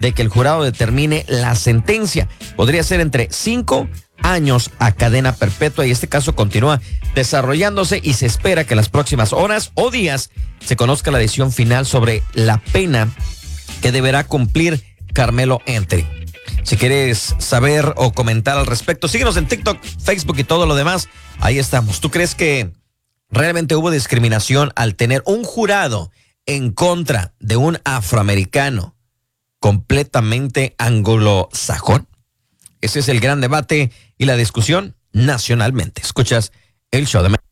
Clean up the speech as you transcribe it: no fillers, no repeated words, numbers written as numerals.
de que el jurado determine la sentencia. Podría ser entre 5 años a cadena perpetua y este caso continúa desarrollándose y se espera que en las próximas horas o días se conozca la decisión final sobre la pena que deberá cumplir Carmelo Anthony. Si quieres saber o comentar al respecto, síguenos en TikTok, Facebook y todo lo demás. Ahí estamos. ¿Tú crees que realmente hubo discriminación al tener un jurado en contra de un afroamericano completamente anglosajón? Ese es el gran debate y la discusión nacionalmente. Escuchas el show de